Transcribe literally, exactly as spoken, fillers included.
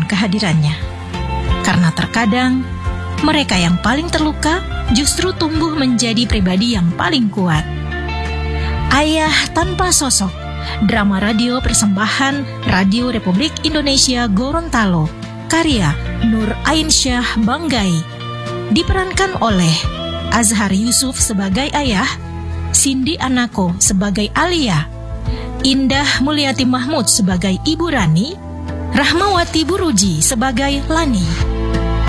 kehadirannya. Karena terkadang, mereka yang paling terluka justru tumbuh menjadi pribadi yang paling kuat. Ayah Tanpa Sosok, drama radio persembahan Radio Republik Indonesia Gorontalo, karya Nur Ainsyah Banggai, diperankan oleh Azhar Yusuf sebagai ayah, Cindy Anako sebagai Alia, Indah Mulyati Mahmud sebagai Ibu Rani, Rahmawati Buruji sebagai Lani.